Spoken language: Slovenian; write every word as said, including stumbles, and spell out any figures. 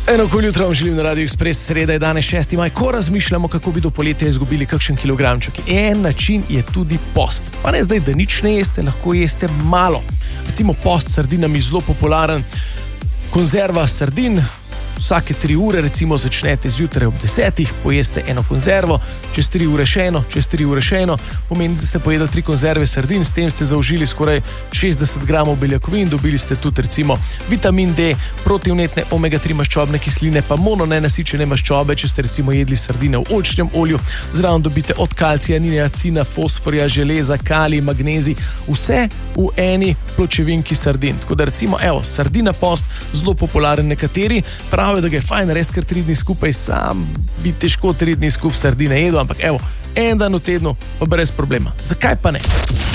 Eno kol jutro vam želim na Radio Express, sreda je danes šesti maj, ko razmišljamo, kako bi do poletja izgubili kakšen kilogramček. En način je tudi post. Pa ne zdaj, da nič ne jeste, lahko jeste malo. Recimo post s sardinami zelo popularen. Konzerva sardin, vsake tri ure, recimo začnete zjutraj ob desetih, pojeste eno konzervo, čez tri ure še eno, čez tri ure še eno, pomeni, da ste pojedli tri konzerve sardin, s tem ste zaužili skoraj šestdeset gramov beljakovin, dobili ste tudi recimo vitamin D, protivnetne omega tri maščobne kisline, pa mononenasičene maščobe, če ste recimo jedli sardine v oljčnem olju, zraven dobite od kalcija, niacina, fosforja, železa, kalij, magnezij, vse v eni pločevinki sardin. Tako da recimo, evo, sardina post, zelo popularen, nekateri pravijo, da ga je fajn res kar tri dni skupaj, sam bi težko tri dni skupaj sardine jedel, ampak evo, en dan v tednu pa brez problema. Zakaj pa ne?